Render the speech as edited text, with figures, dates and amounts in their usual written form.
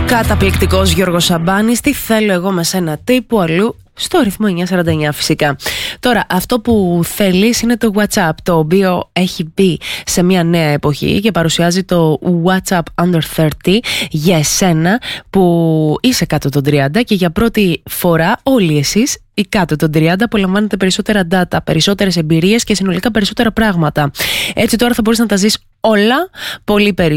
Καταπληκτικός Γιώργος Σαμπάνης, τι θέλω εγώ με σένα τύπου αλλού, στο ρυθμό 949 φυσικά. Τώρα, αυτό που θέλεις είναι το WhatsApp, το οποίο έχει μπει σε μια νέα εποχή και παρουσιάζει το WhatsApp Under 30 για εσένα που είσαι κάτω των 30 και για πρώτη φορά όλοι εσείς οι κάτω των 30 απολαμβάνετε περισσότερα data, περισσότερες εμπειρίες και συνολικά περισσότερα πράγματα. Έτσι τώρα θα μπορείς να τα ζεις όλα πολύ περισσότερο.